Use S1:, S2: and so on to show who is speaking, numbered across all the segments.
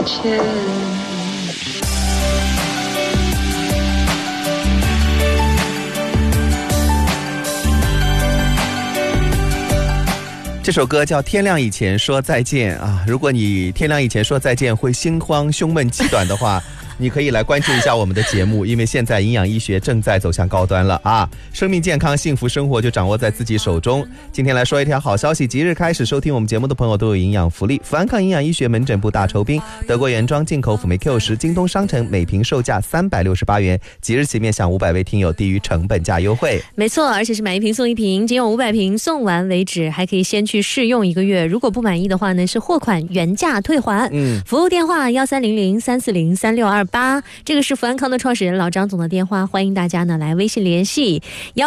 S1: 前。
S2: 这首歌叫《天亮以前说再见》啊！如果你天亮以前说再见会心慌、胸闷、气短的话，你可以来关注一下我们的节目，因为现在营养医学正在走向高端了啊！生命健康、幸福生活就掌握在自己手中。今天来说一条好消息，即日开始收听我们节目的朋友都有营养福利。福安康营养医学门诊部大酬宾，德国原装进口辅酶 Q10，京东商城每瓶售价368元，即日起面向500位听友低于成本价优惠。
S3: 没错，而且是买一瓶送一瓶，仅有500瓶送完为止，还可以先去试用1个月，如果不满意的话呢，是货款原价退还。服务电话1300-340-3628，这个是福安康的创始人老张总的电话，欢迎大家呢来微信联系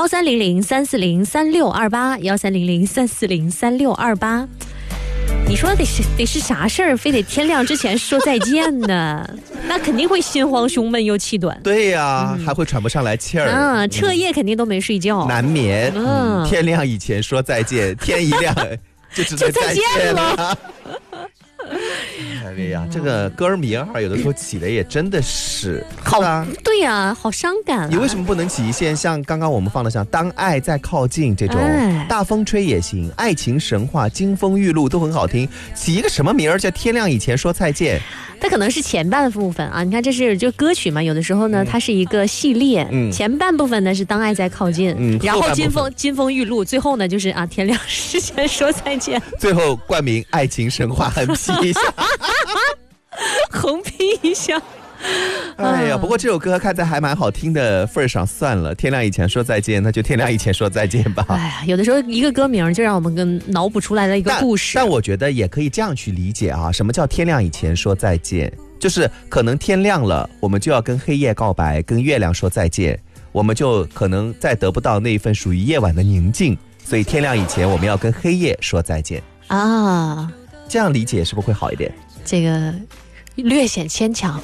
S3: 1300-340-3628，1300-340-3628。你说得是啥事儿，非得天亮之前说再见呢？那肯定会心慌胸闷又气短。
S2: 对呀，还会喘不上来气儿
S3: 啊，彻夜肯定都没睡觉，
S2: 难眠。天亮以前说再见，天一亮就只能再见了。哎呀，这个歌名有的时候起的也真的是
S3: 好啊，对呀，好伤感啊。
S2: 你为什么不能起一些像刚刚我们放的像当爱在靠近这种，大风吹也行，爱情神话、金风玉露都很好听，起一个什么名儿叫天亮以前说再见？
S3: 它可能是前半部分啊，你看这是就歌曲嘛，有的时候呢它是一个系列，前半部分呢是当爱在靠近，然后金风玉露，最后呢就是啊天亮之前说再见，
S2: 最后冠名爱情神话横批一下，
S3: 横批一下。
S2: 哎呀，不过这首歌看在还蛮好听的份上，算了，天亮以前说再见，那就天亮以前说再见吧。
S3: 哎呀，有的时候一个歌名就让我们脑补出来了一个故事。
S2: 但我觉得也可以这样去理解啊，什么叫天亮以前说再见？就是可能天亮了，我们就要跟黑夜告白，跟月亮说再见，我们就可能再得不到那一份属于夜晚的宁静，所以天亮以前我们要跟黑夜说再见
S3: 啊。
S2: 这样理解是不是会好一点？
S3: 这个略显牵强。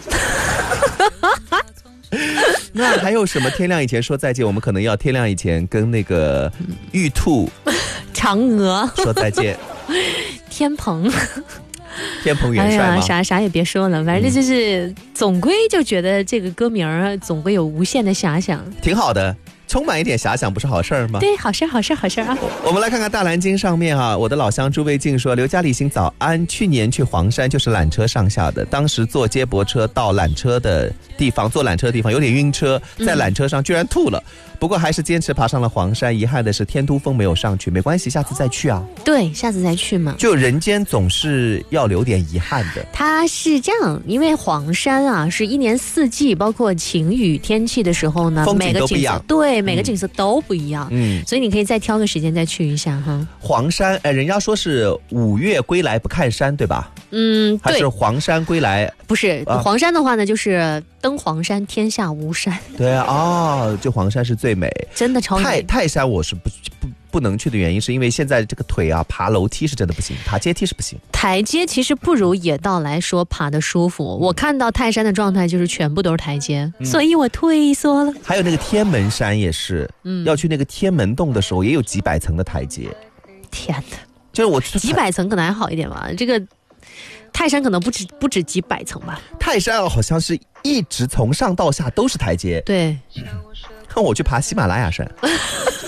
S2: 那还有什么天亮以前说再见？我们可能要天亮以前跟那个玉兔、
S3: 嫦娥
S2: 说再见。
S3: 天蓬
S2: 元帅吗？
S3: 啥也别说了，反正就是总归就觉得这个歌名总归有无限的遐想，
S2: 挺好的。充满一点遐想不是好事儿吗？
S3: 对，好事啊！
S2: 我们来看看大蓝鲸上面我的老乡朱卫静说，刘嘉丽行早安，去年去黄山就是缆车上下的，当时坐接驳车到缆车的地方，坐缆车的地方有点晕车，在缆车上居然吐了，不过还是坚持爬上了黄山，遗憾的是天突峰没有上去，没关系，下次再去啊。
S3: 对，下次再去嘛。
S2: 就人间总是要留点遗憾的。
S3: 它是这样，因为黄山是一年四季，包括晴雨天气的时候呢，
S2: 风景都不一样，
S3: 对，每个景色都不一样，所以你可以再挑个时间再去一下哈。
S2: 黄山，人家说是5月归来不看山，对吧？
S3: 对，
S2: 还是黄山归来？
S3: 不是，黄山的话呢，就是登黄山天下无山。
S2: 对啊，就黄山是最美，
S3: 真的超美。
S2: 泰山我是不能去的原因是因为现在这个腿爬楼梯是真的不行，爬阶梯是不行。
S3: 台阶其实不如野道来说爬得舒服，我看到泰山的状态就是全部都是台阶，所以我退缩了。
S2: 还有那个天门山也是，要去那个天门洞的时候也有几百层的台阶。
S3: 天哪，
S2: 就是我
S3: 几百层可能还好一点吧，这个泰山可能不止几百层吧。
S2: 泰山好像是一直从上到下都是台阶。
S3: 对，
S2: 看我去爬喜马拉雅山